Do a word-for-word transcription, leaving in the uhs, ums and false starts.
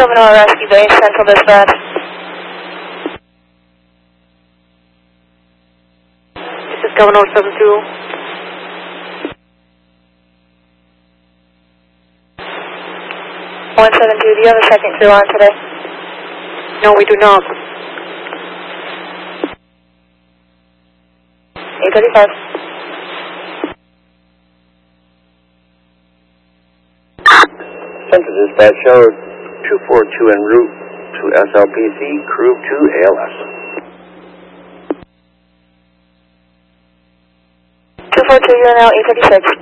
Seminole Rescue Base, Central Dispatch. This is Governor seven two. one seven two, do you have a second crew on today? No, we do not. eight thirty-five. Central Dispatch show two four two en route to S L P C, crew two A L S. two four two, you're now eight thirty-six.